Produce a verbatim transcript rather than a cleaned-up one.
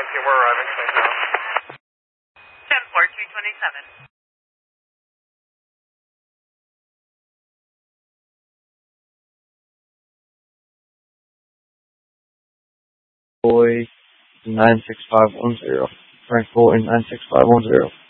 nineteen, we're arriving. Thank you. ten four two twenty-seven. Boy nine six five one zero. Frank Boy nine six five one zero.